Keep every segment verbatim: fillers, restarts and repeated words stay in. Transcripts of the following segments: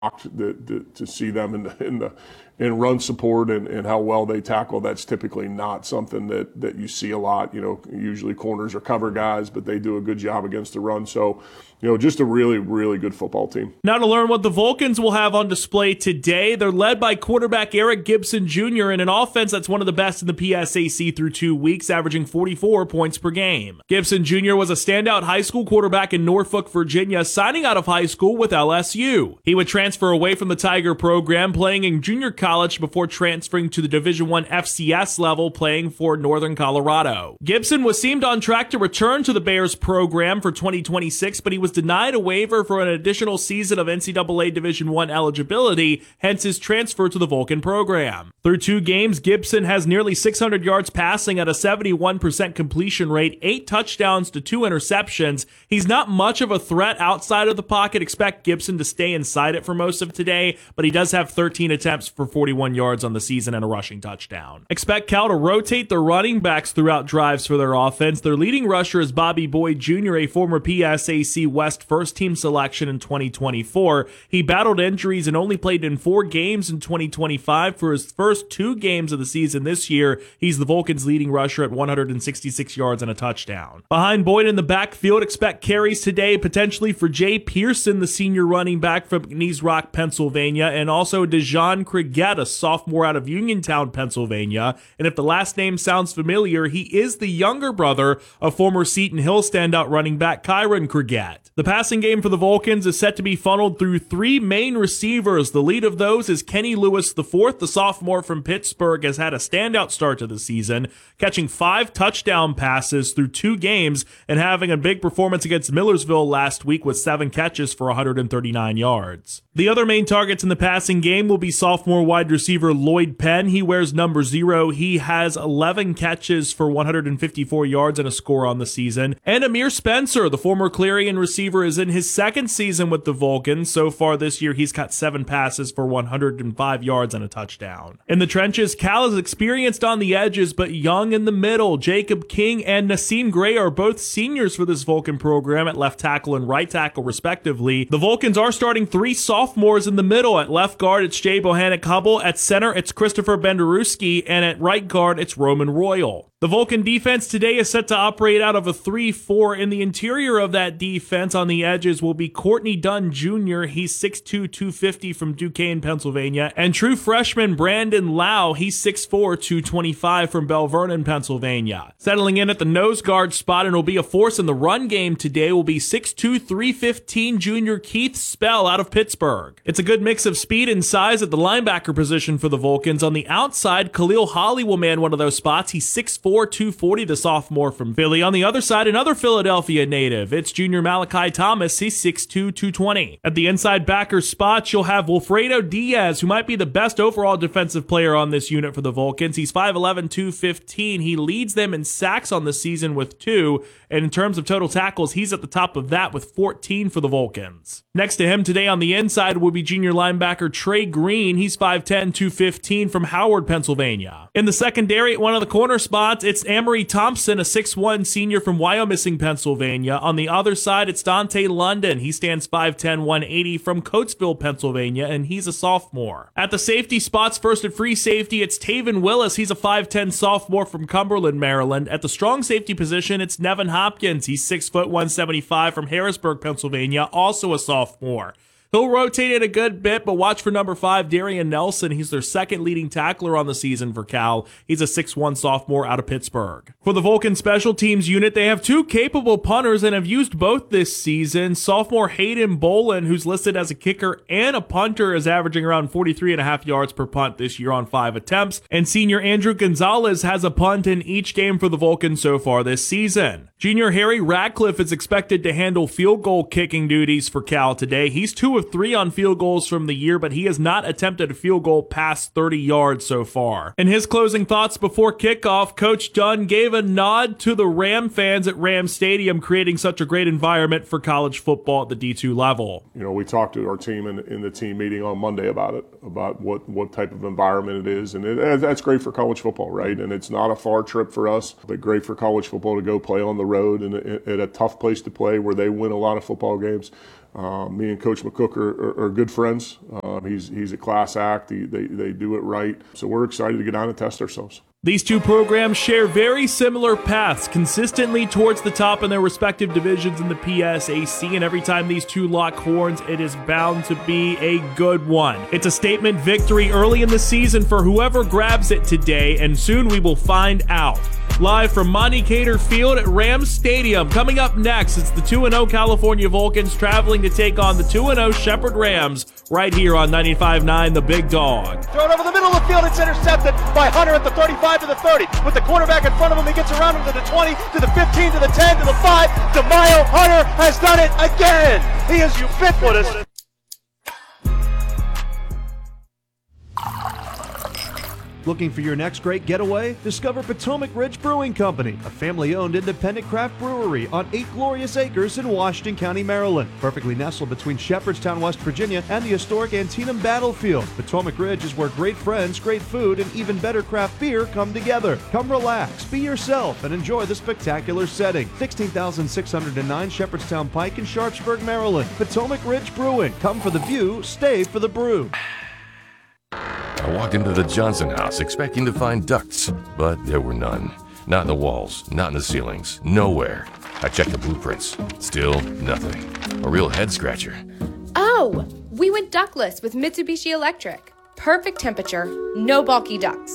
To, to, to see them in the, in the in run support and, and how well they tackle. That's typically not something that that you see a lot. You know, usually corners are cover guys, but they do a good job against the run. So, you know, just a really, really good football team. Now to learn what the Vulcans will have on display today, they're led by quarterback Eric Gibson Junior in an offense that's one of the best in the P S A C through two weeks, averaging forty-four points per game. Gibson Junior was a standout high school quarterback in Norfolk, Virginia, signing out of high school with L S U. He would transfer away from the Tiger program, playing in junior college before transferring to the Division I F C S level, playing for Northern Colorado. Gibson was seemed on track to return to the Bears program for twenty twenty-six, but he was denied a waiver for an additional season of N C double A Division I eligibility, hence his transfer to the Vulcan program. Through two games, Gibson has nearly six hundred yards passing at a seventy-one percent completion rate, eight touchdowns to two interceptions. He's not much of a threat outside of the pocket. Expect Gibson to stay inside it for most of today, but he does have thirteen attempts for forty-one yards on the season and a rushing touchdown. Expect Cal to rotate their running backs throughout drives for their offense. Their leading rusher is Bobby Boyd Junior, a former P S A C West first-team selection in twenty twenty-four. He battled injuries and only played in four games in twenty twenty-five. For his first two games of the season this year, he's the Vulcans' leading rusher at one hundred sixty-six yards and a touchdown. Behind Boyd in the backfield, expect carries today potentially for Jay Pearson, the senior running back from McNeese Rock, Pennsylvania, and also Dejon Criggett, a sophomore out of Uniontown, Pennsylvania. And if the last name sounds familiar, he is the younger brother of former Seton Hill standout running back Kyron Criggett. The passing game for the Vulcans is set to be funneled through three main receivers. The lead of those is Kenny Lewis the fourth. The sophomore from Pittsburgh has had a standout start to the season, catching five touchdown passes through two games and having a big performance against Millersville last week with seven catches for one hundred thirty-nine yards. The other main targets in the passing game will be sophomore wide receiver Lloyd Penn. He wears number zero. He has eleven catches for one hundred fifty-four yards and a score on the season. And Amir Spencer, the former Clarion receiver, is in his second season with the Vulcans. So far this year, he's caught seven passes for one hundred five yards and a touchdown. In the trenches, Cal is experienced on the edges, but young in the middle. Jacob King and Nassim Gray are both seniors for this Vulcan program at left tackle and right tackle, respectively. The Vulcans are starting three sophomores in the middle. At left guard, it's Jay Bohannon Hubble. At center, it's Christopher Benderowski. And at right guard, it's Roman Royal. The Vulcan defense today is set to operate out of a three four. In the interior of that defense on the edges will be Courtney Dunn Junior He's six two, two fifty from Duquesne, Pennsylvania. And true freshman Brandon Lau, he's six four, two twenty-five from Bell Vernon, Pennsylvania. Settling in at the nose guard spot and will be a force in the run game today will be six two, three fifteen junior Keith Spell out of Pittsburgh. It's a good mix of speed and size at the linebacker position for the Vulcans. On the outside, Khalil Holly will man one of those spots. He's six four, two forty, the sophomore from Philly. On the other side, another Philadelphia native. It's junior Malachi Thomas. He's six two, two twenty. At the inside backer spot, you'll have Wilfredo Diaz, who might be the best overall defensive player on this unit for the Vulcans. He's five eleven, two fifteen. He leads them in sacks on the season with two. And in terms of total tackles, he's at the top of that with fourteen for the Vulcans. Next to him today on the inside will be junior linebacker Trey Green. He's five ten, two fifteen from Howard, Pennsylvania. In the secondary at one of the corner spots, it's Amory Thompson, a six one senior from Wyomissing, Pennsylvania. On the other side, it's Dante London. He stands five ten, one eighty from Coatesville, Pennsylvania, and he's a sophomore. At the safety spots, first at free safety, it's Taven Willis. He's a five ten sophomore from Cumberland, Maryland. At the strong safety position, it's Nevin Hopkins. He's six foot, one seventy-five from Harrisburg, Pennsylvania, also a sophomore. He'll rotate it a good bit, but watch for number five, Darian Nelson. He's their second leading tackler on the season for Cal. He's a six one sophomore out of Pittsburgh. For the Vulcan special teams unit, they have two capable punters and have used both this season. Sophomore Hayden Bolin, who's listed as a kicker and a punter, is averaging around forty-three and a half yards per punt this year on five attempts. And senior Andrew Gonzalez has a punt in each game for the Vulcans so far this season. Junior Harry Radcliffe is expected to handle field goal kicking duties for Cal today. He's two of three on field goals from the year, but he has not attempted a field goal past thirty yards so far. In his closing thoughts before kickoff, Coach Dunn gave a nod to the Ram fans at Ram Stadium, creating such a great environment for college football at the D two level. You know, we talked to our team in, in the team meeting on Monday about it, about what, what type of environment it is, and it, that's great for college football, right? And it's not a far trip for us, but great for college football to go play on the road and at a tough place to play where they win a lot of football games. Uh, me and Coach McCook are, are, are good friends. Um, he's he's a class act. He, they they do it right. So we're excited to get on and test ourselves. These two programs share very similar paths, consistently towards the top in their respective divisions in the P S A C, and every time these two lock horns, it is bound to be a good one. It's a statement victory early in the season for whoever grabs it today, and soon we will find out. Live from Monte Cater Field at Rams Stadium. Coming up next, it's the two and oh California Vulcans traveling to take on the two and oh Shepherd Rams right here on ninety-five point nine The Big Dog. Throw it over the middle of the field. It's intercepted by Hunter at the thirty-five to the thirty. With the quarterback in front of him, he gets around him to the twenty, to the fifteen, to the ten, to the five. DeMaio Hunter has done it again. He is ubiquitous. Looking for your next great getaway? Discover Potomac Ridge Brewing Company, a family-owned independent craft brewery on eight glorious acres in Washington County, Maryland. Perfectly nestled between Shepherdstown, West Virginia and the historic Antietam battlefield, Potomac Ridge is where great friends, great food, and even better craft beer come together. Come relax, be yourself, and enjoy the spectacular setting. sixteen thousand six hundred nine Shepherdstown Pike in Sharpsburg, Maryland. Potomac Ridge Brewing. Come for the view, stay for the brew. I walked into the Johnson house expecting to find ducts, but there were none. Not in the walls, not in the ceilings, nowhere. I checked the blueprints. Still nothing. A real head scratcher. Oh, we went ductless with Mitsubishi Electric. Perfect temperature, no bulky ducts.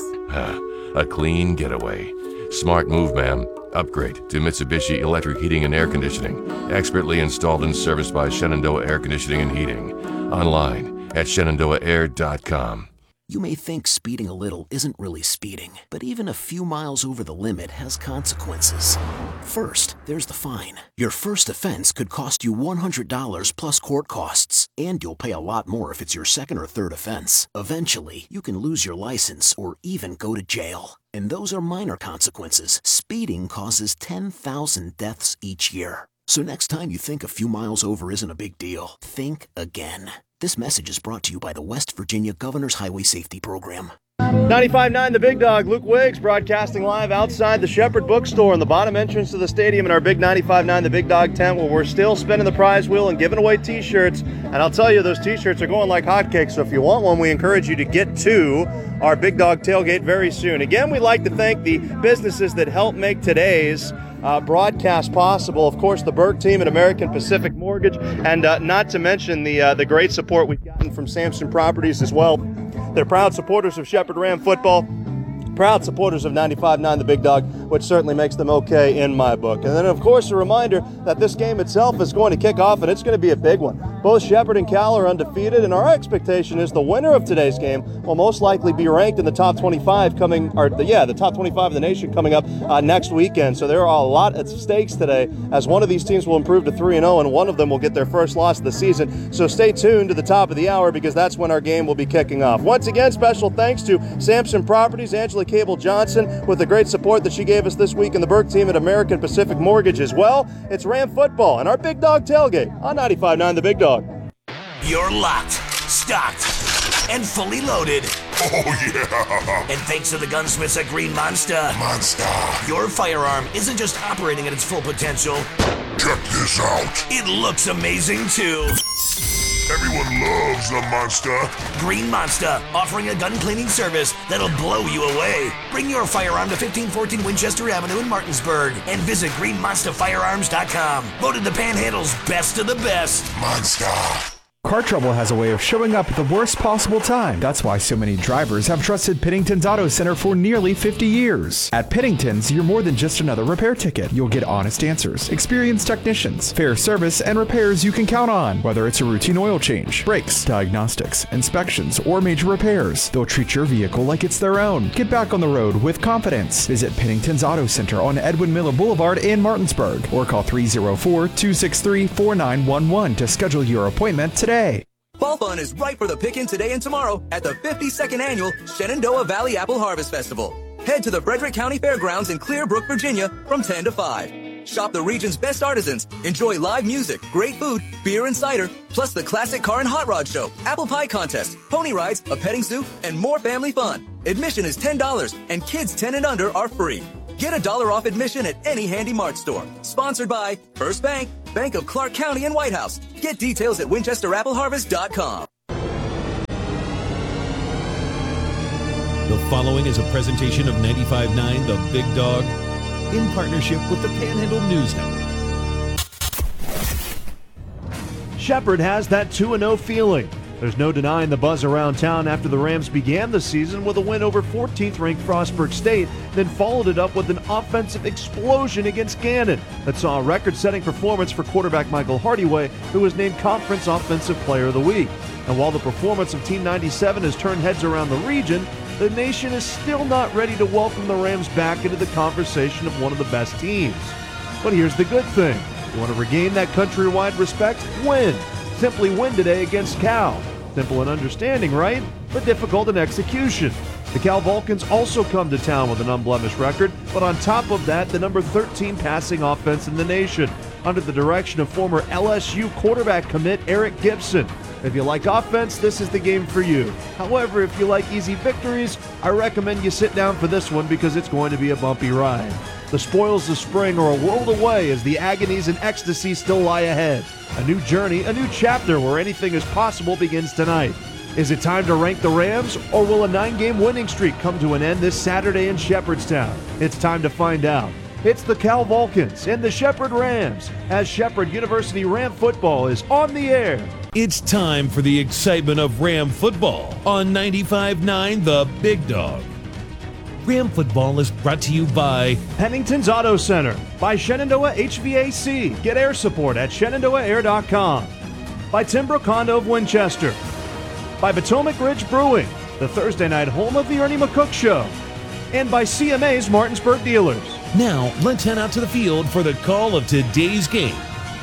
A clean getaway. Smart move, ma'am. Upgrade to Mitsubishi Electric Heating and Air Conditioning. Expertly installed and serviced by Shenandoah Air Conditioning and Heating. Online at shenandoah air dot com. You may think speeding a little isn't really speeding, but even a few miles over the limit has consequences. First, there's the fine. Your first offense could cost you one hundred dollars plus court costs, and you'll pay a lot more if it's your second or third offense. Eventually, you can lose your license or even go to jail. And those are minor consequences. Speeding causes ten thousand deaths each year. So next time you think a few miles over isn't a big deal, think again. This message is brought to you by the West Virginia Governor's Highway Safety Program. ninety-five point nine The Big Dog, Luke Wiggs broadcasting live outside the Shepherd Bookstore in the bottom entrance to the stadium in our big ninety-five point nine The Big Dog tent, where we're still spinning the prize wheel and giving away t-shirts. And I'll tell you, those t-shirts are going like hotcakes, so if you want one, we encourage you to get to our Big Dog tailgate very soon. Again, we'd like to thank the businesses that help make today's Uh, broadcast possible. Of course, the Berg team at American Pacific Mortgage, and uh, not to mention the uh, the great support we've gotten from Sampson Properties as well. They're proud supporters of Shepherd Ram football, proud supporters of ninety-five point nine The Big Dog, which certainly makes them okay in my book. And then, of course, a reminder that this game itself is going to kick off, and it's going to be a big one. Both Shepherd and Cal are undefeated, and our expectation is the winner of today's game will most likely be ranked in the top twenty-five coming, or the, yeah, the top twenty-five of the nation coming up uh, next weekend. So there are a lot at stakes today, as one of these teams will improve to three and oh, and one of them will get their first loss of the season. So stay tuned to the top of the hour, because that's when our game will be kicking off. Once again, special thanks to Sampson Properties, Angela Cable Johnson, with the great support that she gave us this week, and the Berg team at American Pacific Mortgage as well. It's Ram football and our Big Dog tailgate on ninety-five point nine The Big Dog. You're locked, stocked, and fully loaded. Oh, yeah. And thanks to the gunsmiths at Green Monster, Monster. your firearm isn't just operating at its full potential. Check this out. It looks amazing, too. Everyone loves the Monster. Green Monster, offering a gun cleaning service that'll blow you away. Bring your firearm to fifteen fourteen Winchester Avenue in Martinsburg and visit green monster firearms dot com. Voted the Panhandle's best of the best. Monster. Car trouble has a way of showing up at the worst possible time. That's why so many drivers have trusted Pittington's Auto Center for nearly fifty years. At Pittington's, you're more than just another repair ticket. You'll get honest answers, experienced technicians, fair service, and repairs you can count on. Whether it's a routine oil change, brakes, diagnostics, inspections, or major repairs, they'll treat your vehicle like it's their own. Get back on the road with confidence. Visit Pittington's Auto Center on Edwin Miller Boulevard in Martinsburg, or call three oh four, two six three, four nine one one to schedule your appointment today. Fall fun is right for the picking today and tomorrow at the fifty-second Annual Shenandoah Valley Apple Harvest Festival. Head to the Frederick County Fairgrounds in Clearbrook, Virginia from ten to five. Shop the region's best artisans, enjoy live music, great food, beer and cider, plus the classic car and hot rod show, apple pie contest, pony rides, a petting zoo, and more family fun. Admission is ten dollars and kids ten and under are free. Get a dollar off admission at any Handy Mart store. Sponsored by First Bank, Bank of Clark County and White House. Get details at winchester apple harvest dot com. The following is a presentation of ninety-five point nine The Big Dog in partnership with the Panhandle News Network. Shepherd has that two and oh feeling. There's no denying the buzz around town after the Rams began the season with a win over fourteenth-ranked Frostburg State, then followed it up with an offensive explosion against Gannon that saw a record-setting performance for quarterback Michael Hardyway, who was named Conference Offensive Player of the Week. And while the performance of Team ninety-seven has turned heads around the region, the nation is still not ready to welcome the Rams back into the conversation of one of the best teams. But here's the good thing. You want to regain that countrywide respect? Win. Simply win today against Cal. Simple in understanding, right? But difficult in execution. The Cal Vulcans also come to town with an unblemished record, but on top of that, the number thirteen passing offense in the nation, under the direction of former L S U quarterback commit Eric Gibson. If you like offense, this is the game for you. However, if you like easy victories, I recommend you sit down for this one because it's going to be a bumpy ride. The spoils of spring are a world away as the agonies and ecstasy still lie ahead. A new journey, a new chapter where anything is possible begins tonight. Is it time to rank the Rams, or will a nine-game winning streak come to an end this Saturday in Shepherdstown? It's time to find out. It's the Cal Vulcans and the Shepherd Rams as Shepherd University Ram football is on the air. It's time for the excitement of Ram football on ninety-five point nine The Big Dog. Ram football is brought to you by Pennington's Auto Center, by Shenandoah H V A C. Get air support at shenandoah air dot com. By Timbrook Condo of Winchester. By Potomac Ridge Brewing, the Thursday night home of the Ernie McCook Show. And by C M A's Martinsburg Dealers. Now, let's head out to the field for the call of today's game.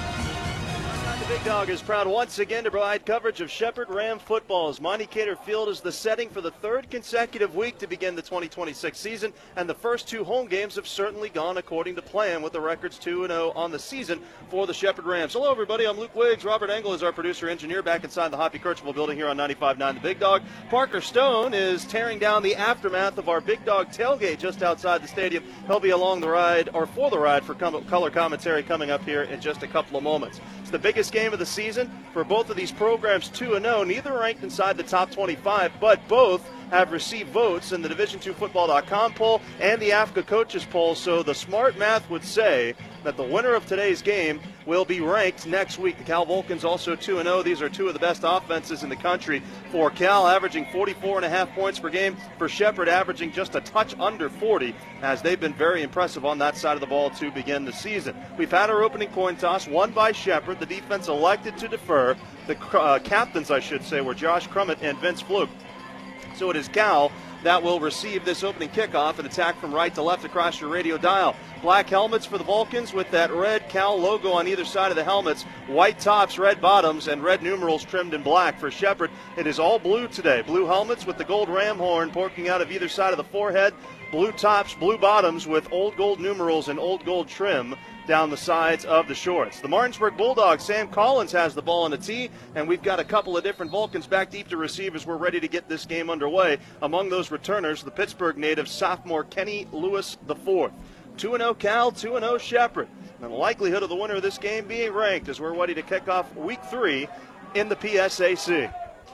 The Big Dog is proud once again to provide coverage of Shepherd Ram football as Monte Cater Field is the setting for the third consecutive week to begin the twenty twenty-six season, and the first two home games have certainly gone according to plan with the records two and oh on the season for the Shepherd Rams. Hello everybody, I'm Luke Wiggs. Robert Engel is our producer-engineer back inside the Hoppy Kirchville building here on ninety-five point nine The Big Dog. Parker Stone is tearing down the aftermath of our Big Dog tailgate just outside the stadium. He'll be along the ride, or for the ride, for com- color commentary coming up here in just a couple of moments. It's the biggest game of the season for both of these programs, two and oh. Neither ranked inside the top twenty-five, but both have received votes in the Division two football dot com poll and the A F C A coaches poll, so the smart math would say that the winner of today's game will be ranked next week. The Cal Vulcans also two and oh. These are two of the best offenses in the country. For Cal, averaging forty-four and a half points per game. For Shepherd, averaging just a touch under forty, as they've been very impressive on that side of the ball to begin the season. We've had our opening coin toss, won by Shepherd. The defense elected to defer. The uh, captains, I should say, were Josh Crummett and Vince Fluke. So it is Cal that will receive this opening kickoff and attack from right to left across your radio dial. Black helmets for the Vulcans with that red Cal logo on either side of the helmets. White tops, red bottoms, and red numerals trimmed in black. For Shepherd, it is all blue today. Blue helmets with the gold ram horn poking out of either side of the forehead. Blue tops, blue bottoms with old gold numerals and old gold trim down the sides of the shorts. The Martinsburg Bulldogs, Sam Collins has the ball on the tee, and we've got a couple of different Vulcans back deep to receive as we're ready to get this game underway. Among those returners, the Pittsburgh native sophomore Kenny Lewis the fourth. two and oh Cal, two and oh Shepherd. And the likelihood of the winner of this game being ranked as we're ready to kick off week three in the P S A C.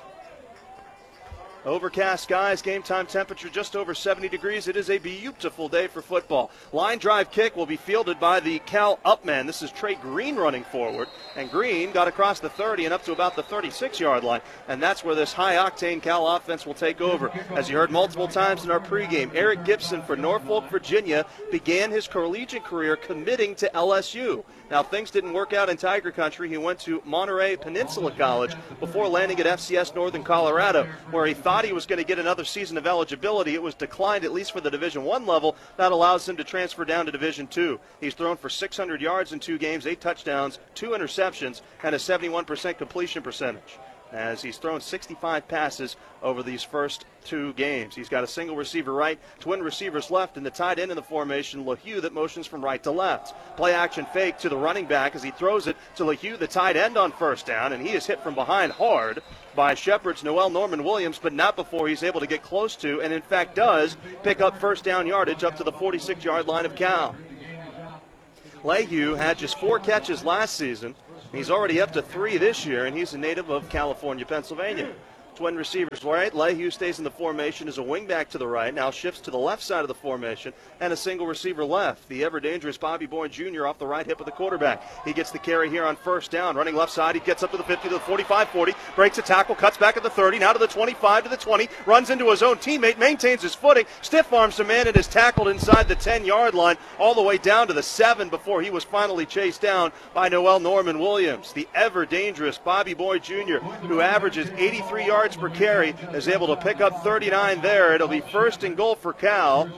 Overcast skies, game time temperature just over seventy degrees. It is a beautiful day for football. Line drive kick will be fielded by the Cal Upman. This is Trey Green running forward. And Green got across the thirty and up to about the thirty-six-yard line. And that's where this high-octane Cal offense will take over. As you heard multiple times in our pregame, Eric Gibson for Norfolk, Virginia, began his collegiate career committing to L S U. Now, things didn't work out in Tiger Country. He went to Monterey Peninsula College before landing at F C S Northern Colorado, where he thought he was going to get another season of eligibility. It was declined, at least for the Division One level. That allows him to transfer down to Division Two. He's thrown for six hundred yards in two games, eight touchdowns, two interceptions, and a seventy-one percent completion percentage, as he's thrown sixty-five passes over these first two games. He's got a single receiver right, twin receivers left, and the tight end in the formation, LaHue, that motions from right to left. Play action fake to the running back as he throws it to LaHue, the tight end, on first down, and he is hit from behind hard by Shepherd's Noel Norman Williams, but not before he's able to get close to, and in fact does, pick up first down yardage up to the forty-six-yard line of Cal. Lehue had just four catches last season. He's already up to three this year, and he's a native of California, Pennsylvania. Twin receivers right. Lehue stays in the formation as a wingback to the right, now shifts to the left side of the formation, and a single receiver left. The ever-dangerous Bobby Boyd Junior off the right hip of the quarterback. He gets the carry here on first down. Running left side, he gets up to the fifty, to the forty-five forty, breaks a tackle, cuts back at the thirty, now to the twenty-five, to the twenty, runs into his own teammate, maintains his footing, stiff arms a man, and is tackled inside the ten-yard line, all the way down to the seven before he was finally chased down by Noel Norman Williams. The ever-dangerous Bobby Boyd Junior, who averages eighty-three yards per carry, is able to pick up thirty-nine there. It'll be first and goal for Cal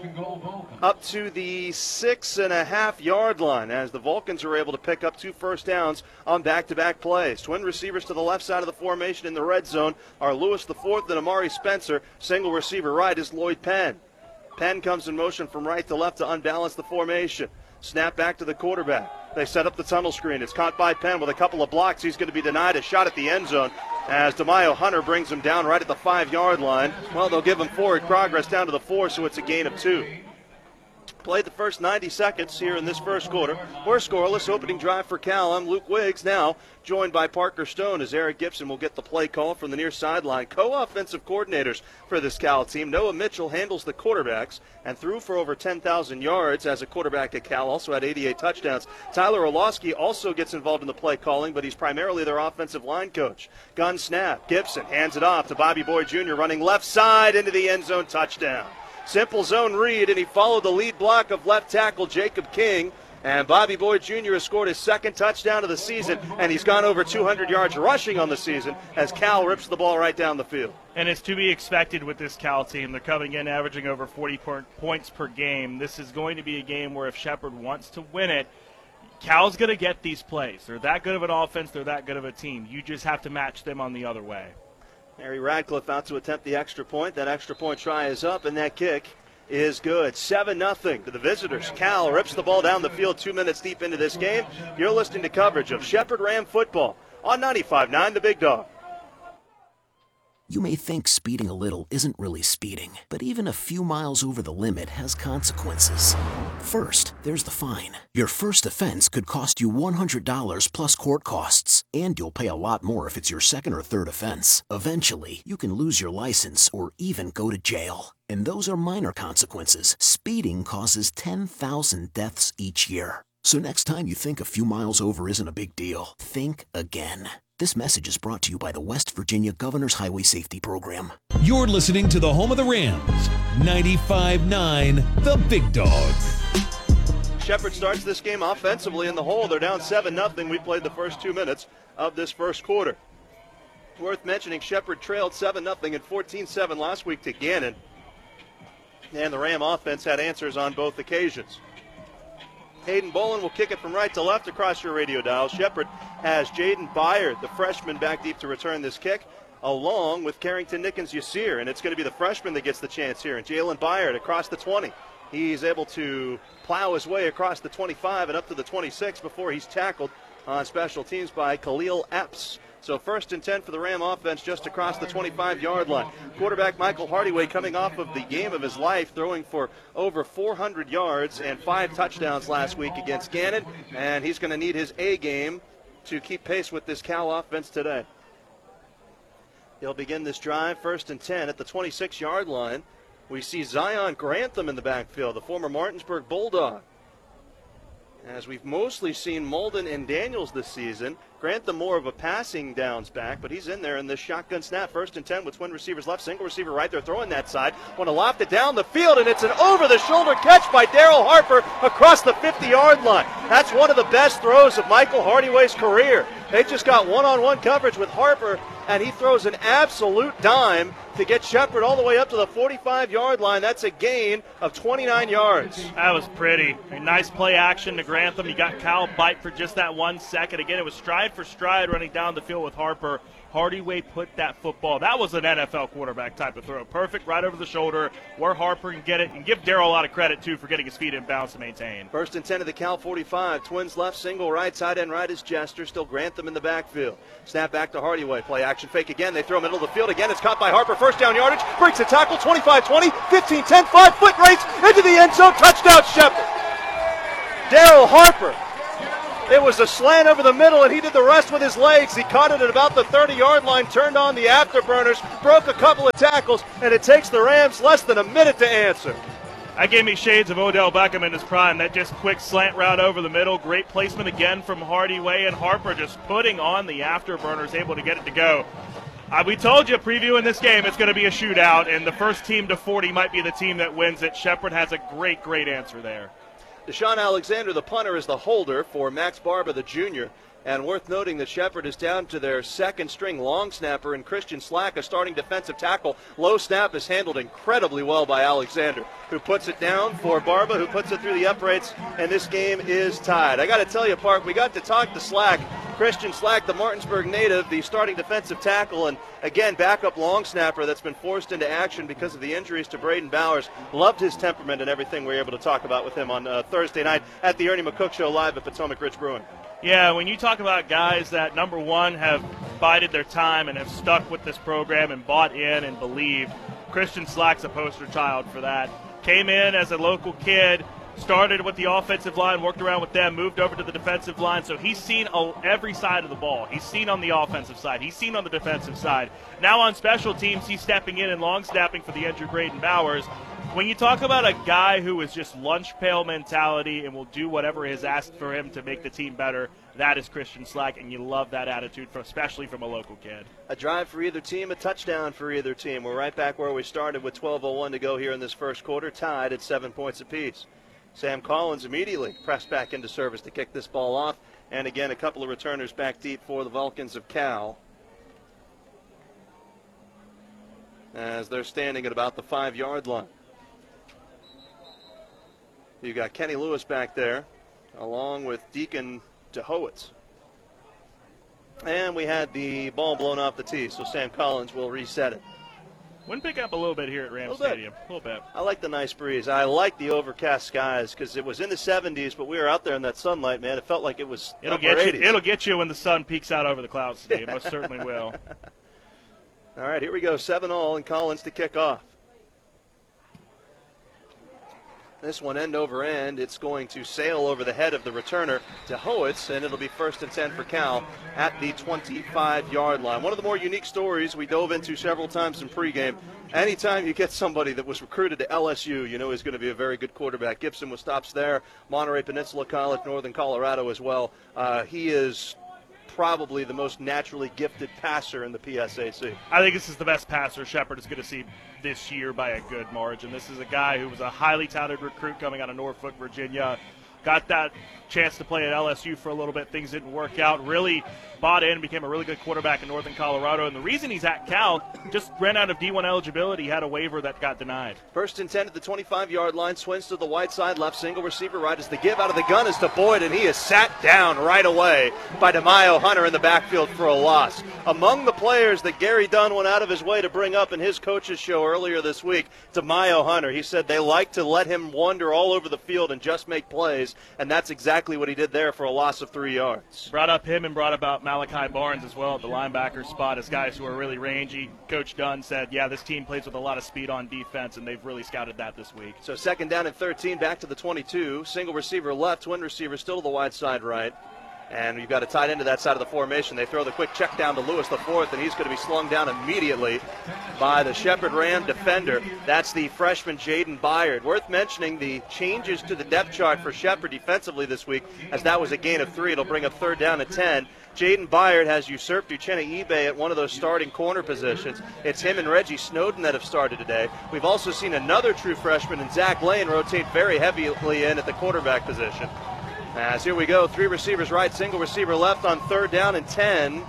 up to the six and a half yard line as the Vulcans are able to pick up two first downs on back-to-back plays. Twin receivers to the left side of the formation in the red zone are Lewis the fourth and Amari Spencer. Single receiver right is Lloyd Penn. Penn comes in motion from right to left to unbalance the formation. Snap back to the quarterback. They set up the tunnel screen. It's caught by Penn with a couple of blocks. He's going to be denied a shot at the end zone as DeMaio Hunter brings him down right at the five-yard line. Well, they'll give him forward progress down to the four, so it's a gain of two. Played the first ninety seconds here in this first quarter. We're scoreless. Opening drive for Cal. I'm Luke Wiggs, now joined by Parker Stone as Eric Gibson will get the play call from the near sideline. Co-offensive coordinators for this Cal team. Noah Mitchell handles the quarterbacks and threw for over ten thousand yards as a quarterback at Cal. Also had eighty-eight touchdowns. Tyler Orlowski also gets involved in the play calling, but he's primarily their offensive line coach. Gun snap. Gibson hands it off to Bobby Boyd Junior running left side into the end zone. Touchdown. Simple zone read, and he followed the lead block of left tackle Jacob King. And Bobby Boyd Junior has scored his second touchdown of the season, and he's gone over two hundred yards rushing on the season as Cal rips the ball right down the field. And it's to be expected with this Cal team. They're coming in averaging over forty points per game. This is going to be a game where if Shepherd wants to win it, Cal's going to get these plays. They're that good of an offense. They're that good of a team. You just have to match them on the other way. Harry Radcliffe out to attempt the extra point. That extra point try is up, and that kick is good. seven nothing to the visitors. Cal rips the ball down the field two minutes deep into this game. You're listening to coverage of Shepherd Ram football on ninety-five point nine The Big Dog. You may think speeding a little isn't really speeding, but even a few miles over the limit has consequences. First, there's the fine. Your first offense could cost you one hundred dollars plus court costs, and you'll pay a lot more if it's your second or third offense. Eventually, you can lose your license or even go to jail. And those are minor consequences. Speeding causes ten thousand deaths each year. So next time you think a few miles over isn't a big deal, think again. This message is brought to you by the West Virginia Governor's Highway Safety Program. You're listening to the home of the Rams, ninety-five point nine The Big Dog. Shepherd starts this game offensively in the hole. They're down seven nothing. We played the first two minutes of this first quarter. Worth mentioning, Shepherd trailed seven nothing and fourteen seven last week to Gannon. And the Ram offense had answers on both occasions. Hayden Bolin will kick it from right to left across your radio dial. Shepherd has Jaden Byard, the freshman, back deep to return this kick, along with Carrington Nickens Yasir. And it's going to be the freshman that gets the chance here. And Jalen Byard across the twenty. He's able to plow his way across the twenty-five and up to the twenty-six before he's tackled on special teams by Khalil Epps. So first and ten for the Ram offense just across the twenty-five-yard line. Quarterback Michael Hardyway coming off of the game of his life, throwing for over four hundred yards and five touchdowns last week against Gannon. And he's going to need his A game to keep pace with this Cal offense today. He'll begin this drive first and ten at the twenty-six-yard line. We see Zion Grantham in the backfield, the former Martinsburg Bulldog. As we've mostly seen Molden and Daniels this season, Grantham more of a passing downs back, but he's in there in this shotgun snap. First and ten with twin receivers left, single receiver right. They're throwing that side. Want to loft it down the field, and it's an over-the-shoulder catch by Daryl Harper across the fifty-yard line. That's one of the best throws of Michael Hardyway's career. They just got one-on-one coverage with Harper, and he throws an absolute dime to get Shepherd all the way up to the forty-five-yard line. That's a gain of twenty-nine yards. That was pretty. A nice play action to Grantham. He got Kyle Bite for just that one second. Again, it was stride for stride running down the field with Harper. Hardyway put that football. That was an N F L quarterback type of throw. Perfect right over the shoulder where Harper can get it. And give Darryl a lot of credit, too, for getting his feet in bounds to maintain. First and ten of the Cal forty-five. Twins left, single right, side end right is Jester. Still Grantham in the backfield. Snap back to Hardyway. Play action fake again. They throw middle of the field again. It's caught by Harper. First down yardage. Breaks a tackle. twenty-five twenty, fifteen ten, five-foot race into the end zone. Touchdown, Shepherd. Daryl Harper It was a slant over the middle, and he did the rest with his legs. He caught it at about the thirty-yard line, turned on the afterburners, broke a couple of tackles, and it takes the Rams less than a minute to answer. That gave me shades of Odell Beckham in his prime. That just quick slant route over the middle. Great placement again from Hardyway, and Harper just putting on the afterburners, able to get it to go. Uh, we told you previewing this game it's going to be a shootout, and the first team to forty might be the team that wins it. Shepherd has a great, great answer there. Deshaun Alexander, the punter, is the holder for Max Barba, the junior. And worth noting that Shepherd is down to their second-string long snapper and Christian Slack, a starting defensive tackle. Low snap is handled incredibly well by Alexander, who puts it down for Barba, who puts it through the uprights, and this game is tied. I got to tell you, Park, we got to talk to Slack, Christian Slack, the Martinsburg native, the starting defensive tackle, and again, backup long snapper that's been forced into action because of the injuries to Braden Bowers. Loved his temperament and everything we were able to talk about with him on uh, Thursday night at the Ernie McCook Show live at Potomac Ridge Brewing. Yeah, when you talk about guys that, number one, have bided their time and have stuck with this program and bought in and believed, Christian Slack's a poster child for that. Came in as a local kid, started with the offensive line, worked around with them, moved over to the defensive line. So he's seen every side of the ball. He's seen on the offensive side. He's seen on the defensive side. Now on special teams, he's stepping in and long snapping for the injured Braden Bowers. When you talk about a guy who is just lunch pail mentality and will do whatever is asked for him to make the team better, that is Christian Slack, and you love that attitude, for, especially from a local kid. A drive for either team, a touchdown for either team. We're right back where we started with twelve oh one to go here in this first quarter, tied at seven points apiece. Sam Collins immediately pressed back into service to kick this ball off, and again a couple of returners back deep for the Vulcans of Cal, as they're standing at about the five-yard line. You got Kenny Lewis back there, along with Deacon DeHowitz. And we had the ball blown off the tee, so Sam Collins will reset it. Wouldn't pick up a little bit here at Rams Stadium. A little bit. I like the nice breeze. I like the overcast skies because it was in the seventies, but we were out there in that sunlight, man. It felt like it was it'll upper get eighties. You, it'll get you when the sun peeks out over the clouds today. It most certainly will. All right, here we go. seven all and Collins to kick off. This one end over end. It's going to sail over the head of the returner to Howitz, and it'll be first and ten for Cal at the twenty-five-yard line. One of the more unique stories we dove into several times in pregame. Anytime you get somebody that was recruited to L S U, you know he's going to be a very good quarterback. Gibson was stops there. Monterey Peninsula College, Northern Colorado as well. Uh, he is probably the most naturally gifted passer in the P S A C. I think this is the best passer Shepherd is going to see this year by a good margin. This is a guy who was a highly touted recruit coming out of Norfolk, Virginia. Got that chance to play at L S U for a little bit. Things didn't work out. Really bought in, became a really good quarterback in Northern Colorado. And the reason he's at Cal, just ran out of D one eligibility, had a waiver that got denied. First and ten at the twenty-five-yard line. Swings to the white side, left single receiver right as the give out of the gun is to Boyd, and he is sat down right away by DeMaio Hunter in the backfield for a loss. Among the players that Gary Dunn went out of his way to bring up in his coach's show earlier this week, DeMaio Hunter. He said they like to let him wander all over the field and just make plays, and that's exactly what he did there for a loss of three yards. Brought up him and brought about Malachi Barnes as well at the linebacker spot as guys who are really rangy. Coach Dunn said, yeah, this team plays with a lot of speed on defense, and they've really scouted that this week. So second down and thirteen, back to the twenty-two. Single receiver left, twin receiver still to the wide side right. And you've got a tight end to that side of the formation. They throw the quick check down to Lewis the fourth, and he's going to be slung down immediately by the Shepherd Ram defender. That's the freshman Jaden Byard. Worth mentioning the changes to the depth chart for Shepherd defensively this week, as that was a gain of three. It'll bring up third down and ten. Jaden Byard has usurped Uchenna Ibe at one of those starting corner positions. It's him and Reggie Snowden that have started today. We've also seen another true freshman, and Zach Lane, rotate very heavily in at the quarterback position. As here we go, three receivers right, single receiver left on third down and ten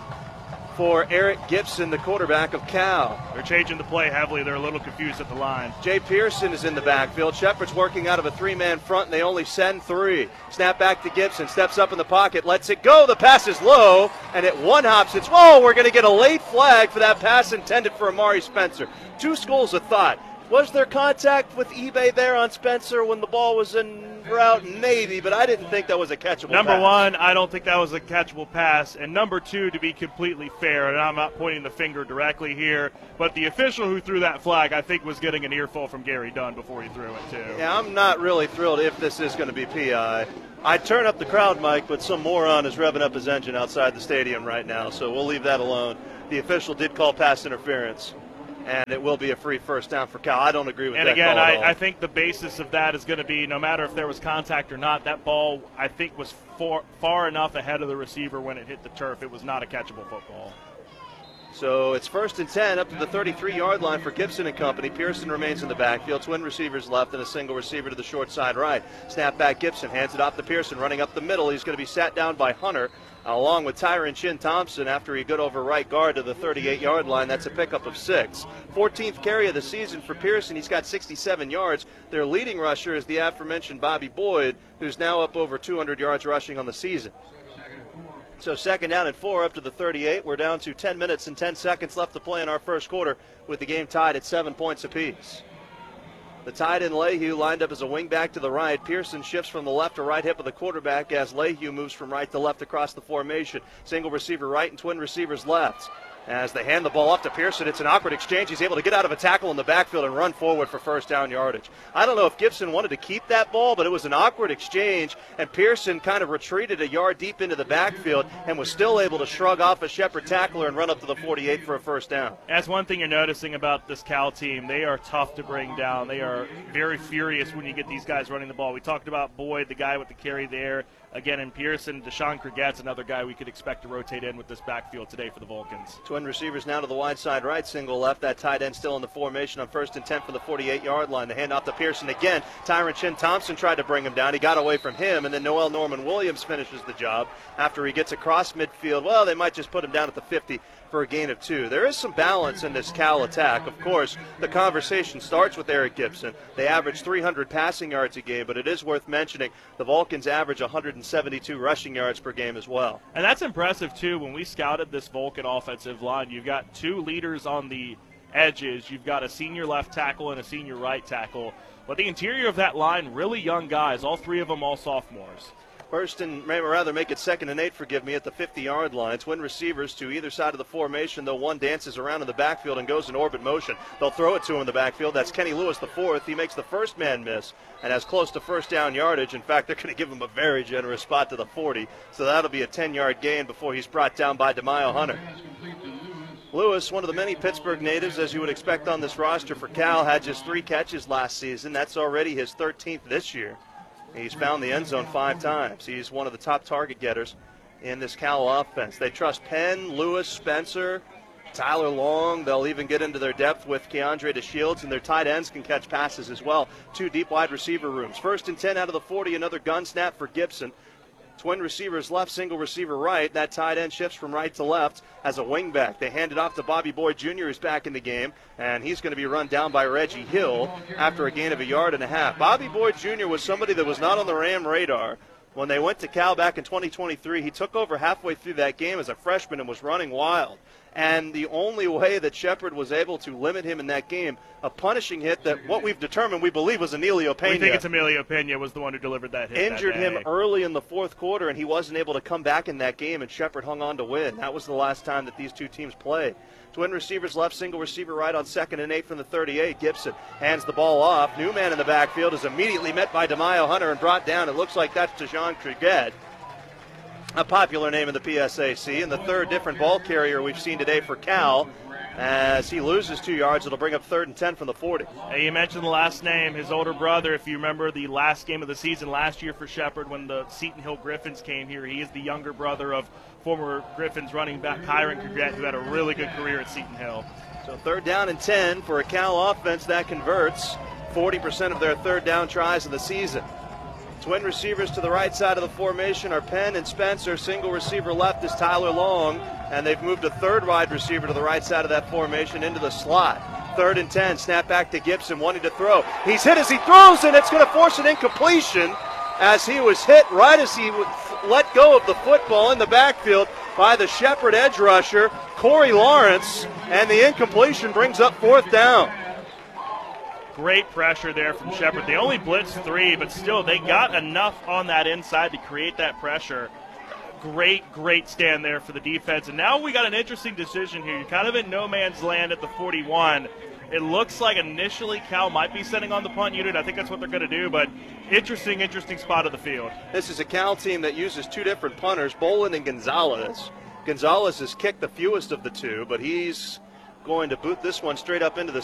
for Eric Gibson, the quarterback of Cal. They're changing the play heavily. They're a little confused at the line. Jay Pearson is in the backfield. Shepherd's working out of a three-man front, and they only send three. Snap back to Gibson, steps up in the pocket, lets it go. The pass is low, and it one-hops. It's, whoa, we're going to get a late flag for that pass intended for Amari Spencer. Two schools of thought. Was there contact with eBay there on Spencer when the ball was in route? Maybe, but I didn't think that was a catchable Number pass. one, I don't think that was a catchable pass. And number two, to be completely fair, and I'm not pointing the finger directly here, but the official who threw that flag, I think, was getting an earful from Gary Dunn before he threw it, too. Yeah, I'm not really thrilled if this is going to be P I. I'd turn up the crowd, Mike, but some moron is revving up his engine outside the stadium right now, so we'll leave that alone. The official did call pass interference, and it will be a free first down for Cal. I don't agree with and that again, call at all. I, I think the basis of that is going to be no matter if there was contact or not, that ball, I think, was far, far enough ahead of the receiver when it hit the turf. It was not a catchable football. So it's first and ten up to the thirty-three-yard line for Gibson and company. Pearson remains in the backfield. Twin receivers left and a single receiver to the short side right. Snap back Gibson, hands it off to Pearson, running up the middle. He's going to be sat down by Hunter, along with Tyron Chin Thompson after he got over right guard to the thirty-eight-yard line. That's a pickup of six. fourteenth carry of the season for Pearson. He's got sixty-seven yards. Their leading rusher is the aforementioned Bobby Boyd, who's now up over two hundred yards rushing on the season. So second down and four up to the thirty-eight. We're down to ten minutes and ten seconds left to play in our first quarter with the game tied at seven points apiece. The tight end Leyhew lined up as a wing back to the right. Pearson shifts from the left to right hip of the quarterback as Leyhew moves from right to left across the formation. Single receiver right and twin receivers left. As they hand the ball off to Pearson, it's an awkward exchange. He's able to get out of a tackle in the backfield and run forward for first down yardage. I don't know if Gibson wanted to keep that ball, but it was an awkward exchange, and Pearson kind of retreated a yard deep into the backfield and was still able to shrug off a Shepherd tackler and run up to the forty-eight for a first down. That's one thing you're noticing about this Cal team. They are tough to bring down. They are very furious when you get these guys running the ball. We talked about Boyd, the guy with the carry there. Again, in Pearson, Deshaun Crigette's another guy we could expect to rotate in with this backfield today for the Vulcans. Twin receivers now to the wide side right, single left. That tight end still in the formation on first and ten for the forty-eight-yard line. The handoff to Pearson again. Tyron Chin Thompson tried to bring him down. He got away from him, and then Noel Norman Williams finishes the job after he gets across midfield. Well, they might just put him down at the fifty for a gain of two. There is some balance in this Cal attack. Of course, the conversation starts with Eric Gibson. They average three hundred passing yards a game, but it is worth mentioning the Vulcans average one hundred seventy-two rushing yards per game as well. And that's impressive, too. When we scouted this Vulcan offensive line, you've got two leaders on the edges. You've got a senior left tackle and a senior right tackle. But the interior of that line, really young guys, all three of them all sophomores. First and rather make it second and eight, forgive me, at the fifty-yard line. Twin receivers to either side of the formation, though one dances around in the backfield and goes in orbit motion. They'll throw it to him in the backfield. That's Kenny Lewis, the fourth. He makes the first man miss and has close to first down yardage. In fact, they're going to give him a very generous spot to the forty, so that'll be a ten-yard gain before he's brought down by DeMaio Hunter. Lewis, one of the many Pittsburgh natives, as you would expect on this roster for Cal, had just three catches last season. That's already his thirteenth this year. He's found the end zone five times. He's one of the top target getters in this Cal offense. They trust Penn, Lewis, Spencer, Tyler Long. They'll even get into their depth with Keandre DeShields, and their tight ends can catch passes as well. Two deep wide receiver rooms. First and ten out of the forty, another gun snap for Gibson. Twin receivers left, single receiver right. That tight end shifts from right to left as a wingback. They hand it off to Bobby Boyd Junior, who's back in the game, and he's going to be run down by Reggie Hill after a gain of a yard and a half. Bobby Boyd Junior was somebody that was not on the Ram radar. When they went to Cal back in twenty twenty-three, he took over halfway through that game as a freshman and was running wild. And the only way that Shepherd was able to limit him in that game, a punishing hit that what we've determined we believe was Emilio Pena. We think it's Emilio Pena was the one who delivered that hit. Injured that him early in the fourth quarter, and he wasn't able to come back in that game, and Shepherd hung on to win. That was the last time that these two teams played. Twin receivers left, single receiver right on second and eight from the thirty-eight. Gibson hands the ball off. New man in the backfield is immediately met by DeMaio Hunter and brought down. It looks like that's Deshaun Crigette, a popular name in the P S A C, and the third different ball carrier we've seen today for Cal. As he loses two yards, it'll bring up third and ten from the forty. Hey, you mentioned the last name, his older brother. If you remember the last game of the season last year for Shepherd when the Seton Hill Griffins came here, he is the younger brother of former Griffins running back Kyron Crigette, who had a really good career at Seton Hill. So third down and ten for a Cal offense that converts forty percent of their third down tries of the season. Twin receivers to the right side of the formation are Penn and Spencer. Single receiver left is Tyler Long, and they've moved a third wide receiver to the right side of that formation into the slot. Third and ten, snap back to Gibson, wanting to throw. He's hit as he throws, and it's going to force an incompletion as he was hit right as he let go of the football in the backfield by the Shepherd edge rusher, Corey Lawrence, and the incompletion brings up fourth down. Great pressure there from Shepherd. They only blitzed three, but still they got enough on that inside to create that pressure. Great, great stand there for the defense. And now we got an interesting decision here. You're kind of in no man's land at the forty-one. It looks like initially Cal might be sending on the punt unit. I think that's what they're going to do, but interesting, interesting spot of the field. This is a Cal team that uses two different punters, Bolin and Gonzalez. Gonzalez has kicked the fewest of the two, but he's going to boot this one straight up into the